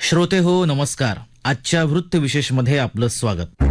श्रोते हो नमस्कार. आजच्या वृत्त विशेष मध्ये आपलं स्वागत.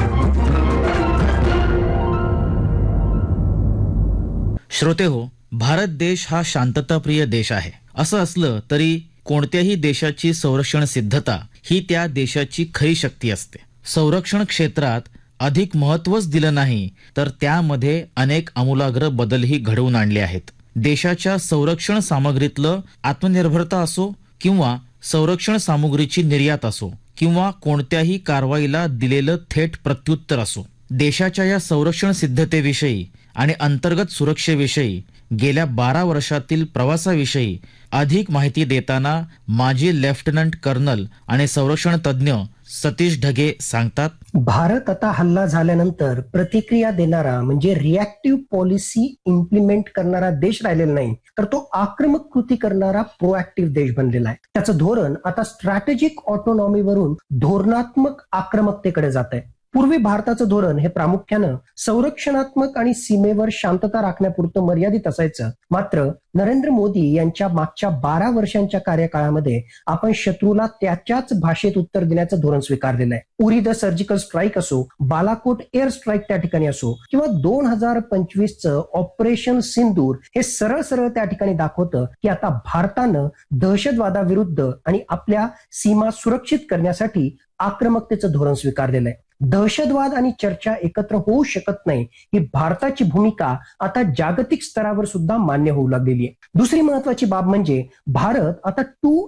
श्रोते हो, भारत देश हा शांतताप्रिय देश आहे. असं असलं तरी कोणत्याही देशाची संरक्षण सिद्धता ही त्या देशाची खरी शक्ती असते. संरक्षण क्षेत्रात अधिक महत्त्वच दिलं नाही तर त्यामध्ये अनेक आमूलाग्र बदलही घडवून आणले आहेत. देशाच्या संरक्षण सामग्रीतलं आत्मनिर्भरता असो किंवा संरक्षण सामुग्रीची निर्यात असो किंवा कोणत्याही कारवाईला दिलेलं थेट प्रत्युत्तर असो, देशाच्या या संरक्षण सिद्धतेविषयी आणि अंतर्गत सुरक्षेविषयी गेल्या 12 वर्षातील प्रवासाविषयी अधिक माहिती देताना माजी लेफ्टनंट कर्नल आणि संरक्षण तज्ज्ञ सतीश ढगे सांगतात. भारत आता हल्ला झाल्यानंतर प्रतिक्रिया देणारा म्हणजे रिॲक्टिव्ह पॉलिसी इम्प्लिमेंट करणारा देश राहिलेला नाही, तर तो आक्रमक कृती करणारा प्रोएक्टिव्ह देश बनलेला आहे. त्याचं धोरण आता स्ट्रॅटेजिक ऑटोनॉमीवरून धोरणात्मक आक्रमकतेकडे जात आहे. पूर्वी भारताचं धोरण हे प्रामुख्यानं संरक्षणात्मक आणि सीमेवर शांतता राखण्यापुरतं मर्यादित असायचं. मात्र नरेंद्र मोदी यांच्या मागच्या 12 वर्षांच्या कार्यकाळामध्ये आपण शत्रूला त्याच्याच भाषेत उत्तर देण्याचं धोरण स्वीकारलेलं आहे. उरी द सर्जिकल स्ट्राईक असो, बालाकोट एअर स्ट्राईक त्या ठिकाणी असो किंवा 2025चं ऑपरेशन सिंदूर, हे सरळ सरळ त्या ठिकाणी दाखवतं की आता भारतानं दहशतवादाविरुद्ध आणि आपल्या सीमा सुरक्षित करण्यासाठी आक्रमकतेचं धोरण स्वीकारलेलं आहे. दहशतवाद आणि चर्चा एकत्र होऊ शकत नाही ही भारताची भूमिका आता जागतिक स्तरावर सुद्धा मान्य होऊ लागलेली आहे. दुसरी महत्वाची बाब म्हणजे भारत आता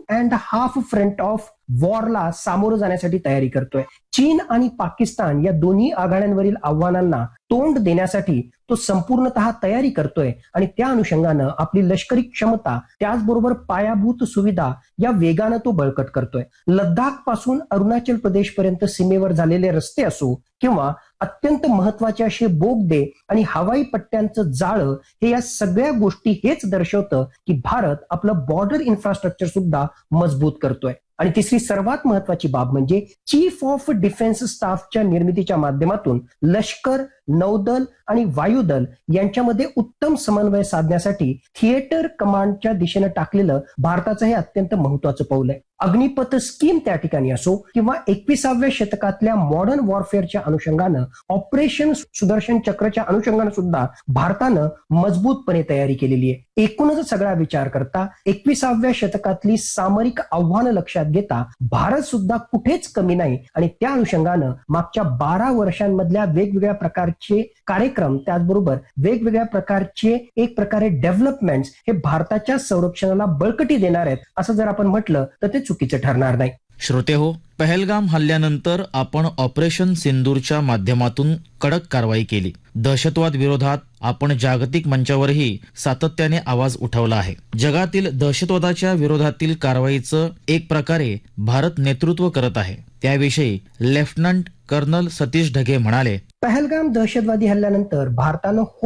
2.5 फ्रंट ऑफ वॉरला सामोरं जाण्यासाठी तयारी करतोय. चीन आणि पाकिस्तान या दोन्ही आघाड्यांवरील आव्हानांना तोंड देण्यासाठी तो संपूर्णतः तयारी करतोय आणि त्या अनुषंगानं आपली लष्करी क्षमता त्याचबरोबर पायाभूत सुविधा या वेगानं तो बळकट करतोय. लद्दाख पासून अरुणाचल प्रदेश पर्यंत सीमेवर झालेले रस्ते असो किंवा अत्यंत महत्वाचे असे बोगदे आणि हवाई पट्ट्यांचं जाळं, हे या सगळ्या गोष्टी हेच दर्शवतं की भारत आपलं बॉर्डर इन्फ्रास्ट्रक्चर सुद्धा मजबूत करतोय. आणि तिसरी सर्वात महत्वाची बाब म्हणजे चीफ ऑफ डिफेन्स स्टाफच्या निर्मितीच्या माध्यमातून लष्कर, नौदल आणि वायुदल यांच्यामध्ये उत्तम समन्वय साधण्यासाठी थिएटर कमांडच्या दिशेनं टाकलेलं भारताचं हे अत्यंत महत्वाचं पाऊल आहे. अग्निपथ स्कीम त्या ठिकाणी असो किंवा 21व्या शतकातल्या मॉडर्न वॉरफेअरच्या अनुषंगानं ऑपरेशन सुदर्शन चक्रच्या अनुषंगानं सुद्धा भारतानं मजबूतपणे तयारी केलेली आहे. एकूणच सगळा विचार करता 21व्या शतकातली सामरिक आव्हानं लक्षात घेता भारत सुद्धा कुठेच कमी नाही आणि त्या अनुषंगानं मागच्या 12 वर्षांमधल्या वेगवेगळ्या प्रकारचे कार्यक्रम, त्याचबरोबर वेगवेगळ्या प्रकारचे एक प्रकारे डेव्हलपमेंट्स हे भारताच्या संरक्षणाला बळकटी देणार आहेत असं जर आपण म्हटलं तर ते चुकीचं ठरणार नाही. श्रोते हो, पहलगाम हल्ल्यानंतर आपण ऑपरेशन सिंदूरच्या माध्यमातून कडक कारवाई केली. दहशतवाद विरोधात आपण जागतिक मंचावरही सातत्याने आवाज उठवला आहे. जगातील दहशतवादाच्या विरोधातील कारवाईचं एक प्रकारे भारत नेतृत्व करत आहे. त्याविषयी लेफ्टनंट कर्नल सतीश ढगे म्हणाले, पहलगाम दहशतवादी हल्ल्यानंतर भारतानं